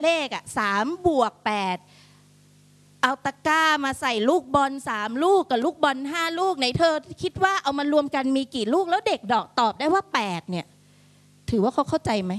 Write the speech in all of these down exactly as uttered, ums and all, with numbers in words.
เลขอ่ะสามบวกแปดเอาตะกร้ามาใส่ลูกบอลสามลูกกับลูกบอลห้าลูกไหนเธอคิดว่าเอามารวมกันมีกี่ลูกแล้วเด็กดอกตอบได้ว่าแปดเนี่ยถือว่าเขาเข้าใจไหม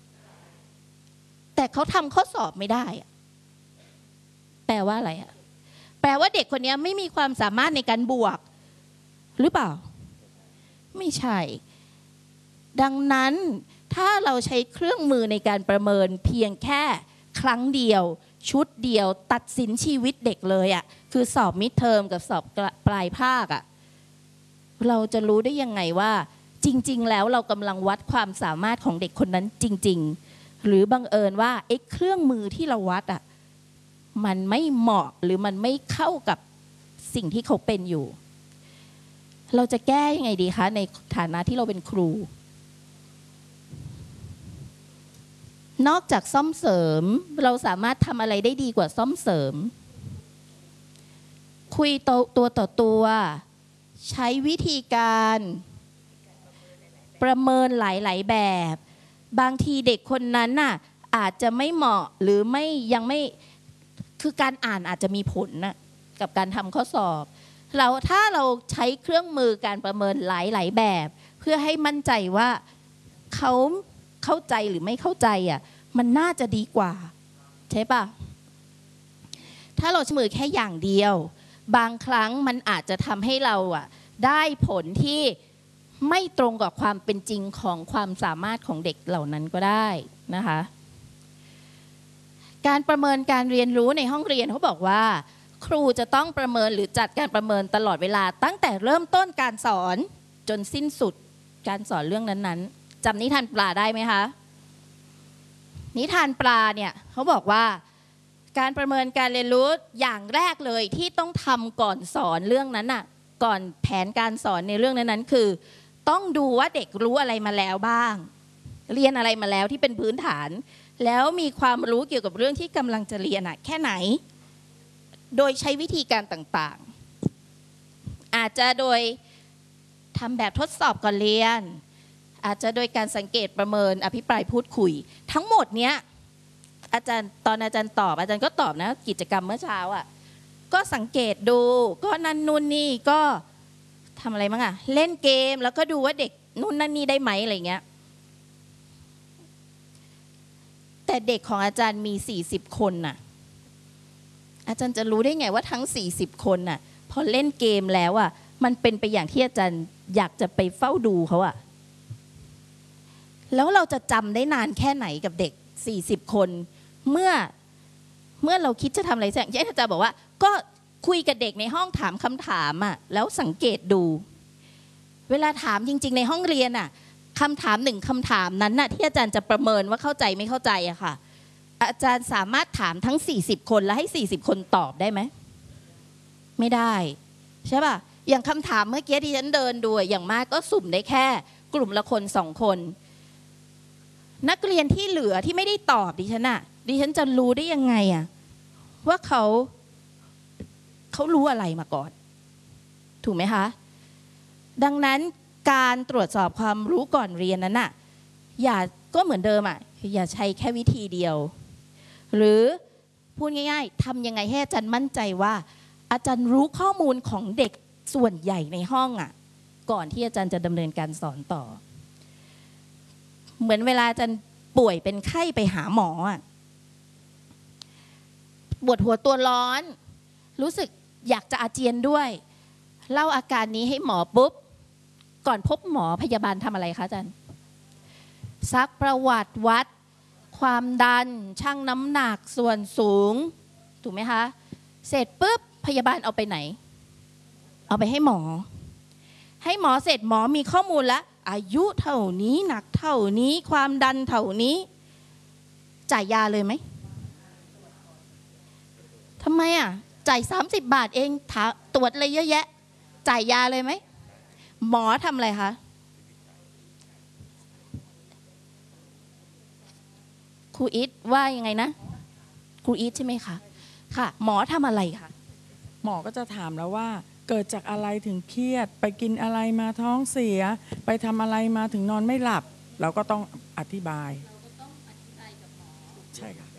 แต่เขาทำข้อสอบไม่ได้แปลว่าอะไรอ่ะแปลว่าเด็กคนนี้ไม่มีความสามารถในการบวกหรือเปล่าไม่ใช่ดังนั้นถ้าเราใช้เครื่องมือในการประเมินเพียงแค่ครั้งเดียวชุดเดียวตัดสินชีวิตเด็กเลยอ่ะคือสอบมิดเทอมกับสอบปลายภาคอ่ะเราจะรู้ได้ยังไงว่าจริงๆแล้วเรากำลังวัดความสามารถของเด็กคนนั้นจริงๆหรือบังเอิญว่าไอ้เครื่องมือที่เราวัดอ่ะมันไม่เหมาะหรือมันไม่เข้ากับสิ่งที่เขาเป็นอยู่เราจะแก้ยังไงดีคะในฐานะที่เราเป็นครูนอกจากซ่อมเสริมเราสามารถทำอะไรได้ดีกว่าซ่อมเสริมคุยตัวต่อตัวใช้วิธีการประเมินหลายๆแบบบางทีเด็กคนนั้นน่ะอาจจะไม่เหมาะหรือไม่ยังไม่คือการอ่านอาจจะมีผลนะกับการทำข้อสอบเราถ้าเราใช้เครื่องมือการประเมินหลายๆแบบเพื่อให้มั่นใจว่าเขาเข้าใจหรือไม่เข้าใจอ่ะมันน่าจะดีกว่าใช่ปะถ้าเราใช้มือแค่อย่างเดียวบางครั้งมันอาจจะทำให้เราอ่ะได้ผลที่ไม่ตรงกับความเป็นจริงของความสามารถของเด็กเหล่านั้นก็ได้นะคะการประเมินการเรียนรู้ในห้องเรียนเขาบอกว่าครูจะต้องประเมินหรือจัดการประเมินตลอดเวลาตั้งแต่เริ่มต้นการสอนจนสิ้นสุดการสอนเรื่องนั้นๆจำนิทานปลาได้ไหมคะนิทานปลาเนี่ยเขาบอกว่าการประเมินการเรียนรู้อย่างแรกเลยที่ต้องทำก่อนสอนเรื่องนั้นน่ะก่อนแผนการสอนในเรื่องนั้นๆคือต้องดูว่าเด็กรู้อะไรมาแล้วบ้างเรียนอะไรมาแล้วที่เป็นพื้นฐานแล้วมีความรู้เกี่ยวกับเรื่องที่กำลังจะเรียนอะแค่ไหนโดยใช้วิธีการต่างๆอาจจะโดยทำแบบทดสอบก่อนเรียนอาจจะโดยการสังเกตประเมินอภิปรายพูดคุยทั้งหมดเนี้ยอาจารย์ตอนอาจารย์ตอบอาจารย์ก็ตอบนะกิจกรรมเมื่อเช้าอ่ะก็สังเกตดูก็นั่นนู่นนี่ก็ทำอะไรบ้างอ่ะเล่นเกมแล้วก็ดูว่าเด็กนู่นนั่นนี่ได้ไหมอะไรเงี้ยแต่เด็กของอาจารย์มีสี่สิบคนน่ะอาจารย์จะรู้ได้ไงว่าทั้งสี่สิบคนน่ะพอเล่นเกมแล้วอ่ะมันเป็นไปอย่างที่อาจารย์อยากจะไปเฝ้าดูเขาอ่ะแล้วเราจะจำได้นานแค่ไหนกับเด็กสี่สิบคนเมื่อเมื่อเราคิดจะทำอะไรสักอย่างอาจารย์บอกว่าก็คุยกับเด็กในห้องถามคำถามอ่ะแล้วสังเกตดูเวลาถามจริงๆในห้องเรียนอ่ะคำถามหนึ่งคำถามนั้นน่ะที่อาจารย์จะประเมินว่าเข้าใจไม่เข้าใจอะค่ะอาจารย์สามารถถามทั้งสี่สิบคนแล้วให้สี่สิบคนตอบได้ไหมไม่ได้ใช่ป่ะอย่างคำถามเมื่อกี้ที่ฉันเดินดูอย่างมากก็สุ่มได้แค่กลุ่มละคนสองคนนักเรียนที่เหลือที่ไม่ได้ตอบดิฉันอะดิฉันจะรู้ได้ยังไงอะว่าเขาเขารู้อะไรมาก่อนถูกไหมคะดังนั้นการตรวจสอบความรู้ก่อนเรียนนั้นอะอย่าก็เหมือนเดิมอะอย่าใช้แค่วิธีเดียวหรือพูดง่ายๆทำยังไงให้อาจารย์มั่นใจว่าอาจารย์รู้ข้อมูลของเด็กส่วนใหญ่ในห้องอะก่อนที่อาจารย์จะดำเนินการสอนต่อเหมือนเวลาอาจารย์ป่วยเป็นไข้ไปหาหมออ่ะปวดหัวตัวร้อนรู้สึกอยากจะอาเจียนด้วยเล่าอาการนี้ให้หมอปุ๊บก่อนพบหมอพยาบาลทำอะไรคะอาจารย์ซักประวัติวัดความดันชั่งน้ำหนักส่วนสูงถูกไหมคะเสร็จปุ๊บพยาบาลเอาไปไหนเอาไปให้หมอให้หมอเสร็จหมอมีข้อมูลแล้วอายุเท่านี้หนักเท่านี้ความดันเท่านี้จ่ายยาเลยไหมทำไมอ่ะจ่ายสามสิบบาทเองตรวจอะไรเยอะแยะจ่ายยาเลยไหมหมอทำอะไรคะครูอีทว่ายังไงนะครูอีทใช่ไหมคะค่ะหมอทำอะไรคะหมอก็จะถามแล้วว่าเกิดจากอะไรถึงเครียดไปกินอะไรมาท้องเสียไปทำอะไรมาถึงนอนไม่หลับเราก็ต้องอธิบายเราก็ต้องอธิบายกับหมอใช่ค่ะ